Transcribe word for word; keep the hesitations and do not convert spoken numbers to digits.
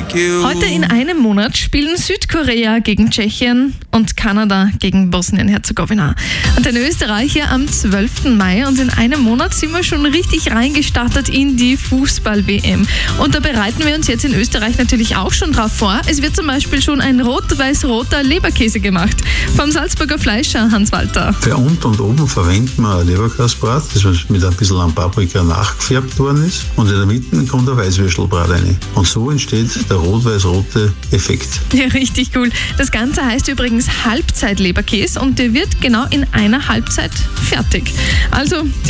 Heute in einem Monat spielen Südkorea gegen Tschechien und Kanada gegen Bosnien-Herzegowina. Und in Österreich ja am zwölften Mai, und in einem Monat sind wir schon richtig reingestartet in die Fußball-W M. Und da bereiten wir uns jetzt in Österreich natürlich auch schon drauf vor. Es wird zum Beispiel schon ein rot-weiß-roter Leberkäse gemacht vom Salzburger Fleischer Hans-Walter. Für unten und oben verwenden wir ein Leberkäsebrat, das mit ein bisschen an Paprika nachgefärbt worden ist, und in der Mitte kommt ein Weißwürstelbrat rein. Und so entsteht der rot-weiß-rote Effekt. Ja, richtig cool. Das Ganze heißt übrigens Halbzeit-Leberkäse und der wird genau in einer Halbzeit fertig. Also